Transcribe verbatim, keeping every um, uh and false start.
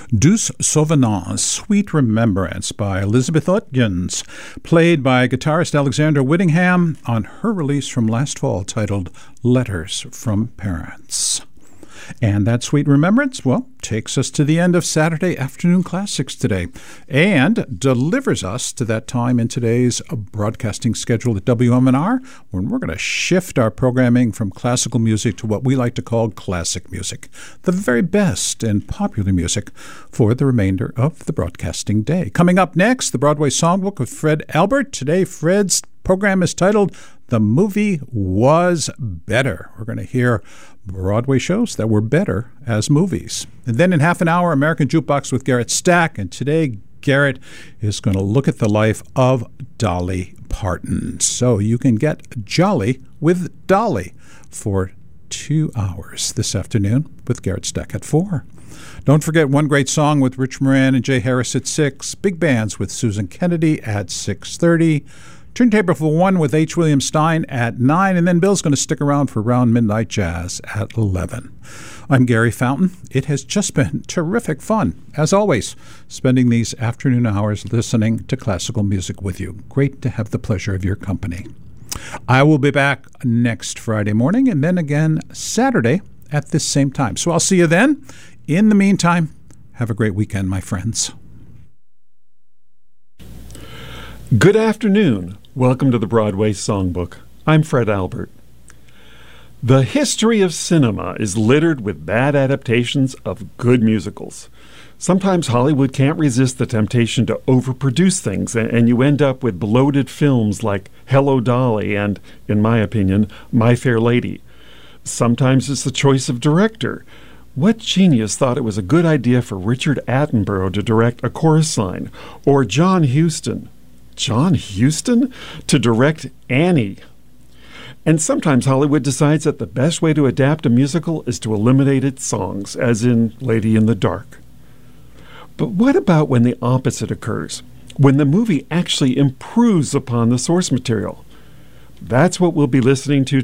Douce Souvenance, Sweet Remembrance by Elizabeth Ottgens, played by guitarist Alexander Whittingham on her release from last fall titled Letters from Parents. And that sweet remembrance, well, takes us to the end of Saturday Afternoon Classics today and delivers us to that time in today's broadcasting schedule at W M N R when we're going to shift our programming from classical music to what we like to call classic music, the very best in popular music for the remainder of the broadcasting day. Coming up next, the Broadway Songbook with Fred Albert. Today, Fred's program is titled The Movie Was Better. We're going to hear Broadway shows that were better as movies. And then in half an hour, American Jukebox with Garrett Stack. And today, Garrett is going to look at the life of Dolly Parton. So you can get jolly with Dolly for two hours this afternoon with Garrett Stack at four. Don't forget One Great Song with Rich Moran and Jay Harris at six. Big Bands with Susan Kennedy at six thirty. Turntable for One with H. William Stein at nine, and then Bill's going to stick around for Round Midnight Jazz at eleven. I'm Gary Fountain. It has just been terrific fun, as always, spending these afternoon hours listening to classical music with you. Great to have the pleasure of your company. I will be back next Friday morning and then again Saturday at this same time. So I'll see you then. In the meantime, have a great weekend, my friends. Good afternoon. Welcome to the Broadway Songbook. I'm Fred Albert. The history of cinema is littered with bad adaptations of good musicals. Sometimes Hollywood can't resist the temptation to overproduce things, and you end up with bloated films like Hello, Dolly and, in my opinion, My Fair Lady. Sometimes it's the choice of director. What genius thought it was a good idea for Richard Attenborough to direct A Chorus Line, or John Huston? John Huston to direct Annie. And sometimes Hollywood decides that the best way to adapt a musical is to eliminate its songs, as in Lady in the Dark. But what about when the opposite occurs? When the movie actually improves upon the source material? That's what we'll be listening to